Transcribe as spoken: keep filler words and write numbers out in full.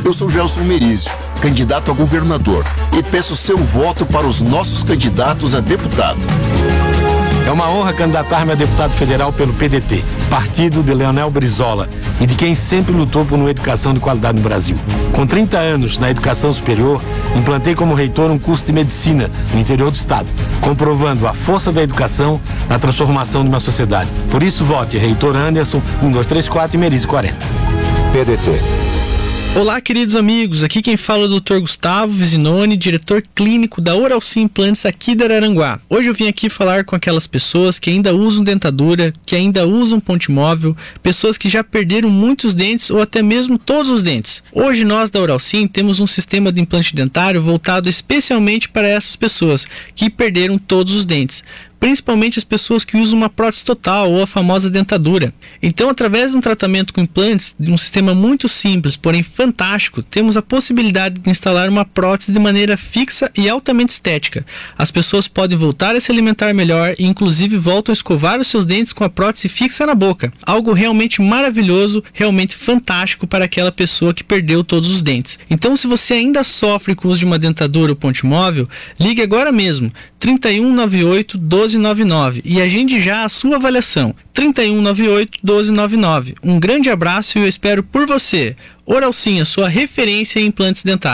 Eu sou Gelson Merizio, candidato a governador, e peço seu voto para os nossos candidatos a deputado. É uma honra candidatar-me a deputado federal pelo P D T, partido de Leonel Brizola, e de quem sempre lutou por uma educação de qualidade no Brasil. Com trinta anos na educação superior, implantei como reitor um curso de medicina no interior do estado, comprovando a força da educação na transformação de uma sociedade. Por isso, vote Reitor Anderson, um dois três quatro e Merizio quarenta. P D T. Olá, queridos amigos, aqui quem fala é o doutor Gustavo Visinoni, diretor clínico da Oralci Implantes aqui de Araranguá. Hoje eu vim aqui falar com aquelas pessoas que ainda usam dentadura, que ainda usam ponte móvel, pessoas que já perderam muitos dentes ou até mesmo todos os dentes. Hoje nós da Oralci temos um sistema de implante dentário voltado especialmente para essas pessoas que perderam todos os dentes, principalmente as pessoas que usam uma prótese total ou a famosa dentadura. Então, através de um tratamento com implantes, de um sistema muito simples, porém fantástico, temos a possibilidade de instalar uma prótese de maneira fixa e altamente estética. As pessoas podem voltar a se alimentar melhor e inclusive voltam a escovar os seus dentes com a prótese fixa na boca. Algo realmente maravilhoso, realmente fantástico para aquela pessoa que perdeu todos os dentes. Então, se você ainda sofre com o uso de uma dentadura ou ponte móvel, ligue agora mesmo, trinta e um, noventa e oito, doze noventa e nove e agende já a sua avaliação. trinta e um, noventa e oito, doze noventa e nove. Um grande abraço e eu espero por você. Oralci, a sua referência em implantes dentários.